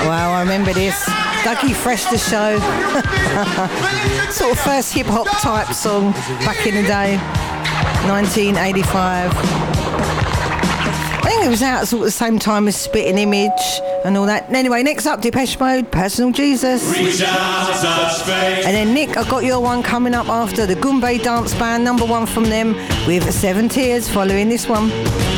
Wow, I remember this. Dougie Fresh the Show. Sort of first hip-hop type song back in the day. 1985. I think it was out sort of the same time as Spitting Image and all that. Anyway, next up, Depeche Mode, Personal Jesus. And then Nick, I got your one coming up after the Goombay Dance Band, number 1 from them, with 7 Tears following this one.